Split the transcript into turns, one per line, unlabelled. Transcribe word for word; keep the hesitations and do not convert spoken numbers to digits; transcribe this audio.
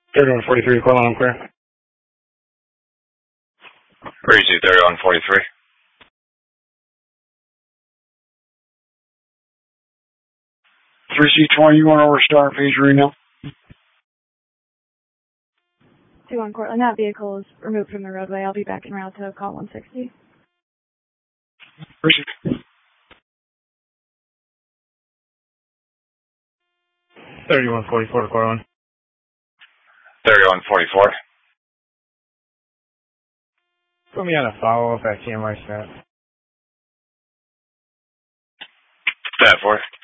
thirty-one forty-three, call on, I'm clear.
Breezy, thirty-one forty-three.
three C twenty, you want over Star Page Reno?
two one Cortland, that vehicle is removed from the roadway. I'll be back en route to call one sixty.
Appreciate
thirty-one forty-four to Cortland.
thirty-one forty-four.
Put me on a follow-up at T M Y Stat.
That for